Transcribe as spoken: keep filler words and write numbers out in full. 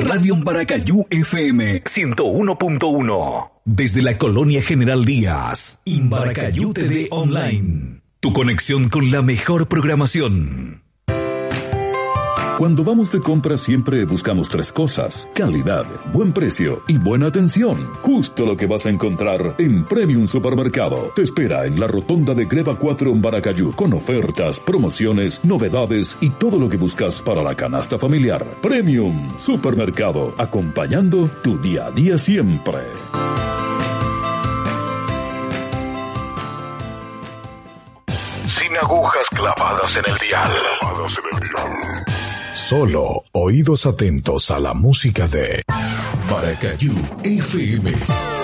Radio Maracayú F M ciento uno punto uno. Desde la Colonia General Díaz, Imbaracayú T V Online. Tu conexión con la mejor programación. Cuando vamos de compra siempre buscamos tres cosas: calidad, buen precio y buena atención. Justo lo que vas a encontrar en Premium Supermercado. Te espera en la rotonda de Greva cuatro en Baracayú, con ofertas, promociones, novedades y todo lo que buscas para la canasta familiar. Premium Supermercado, acompañando tu día a día siempre. Sin agujas clavadas en el dial. Clavadas en el dial. Solo oídos atentos a la música de Maracayú F M.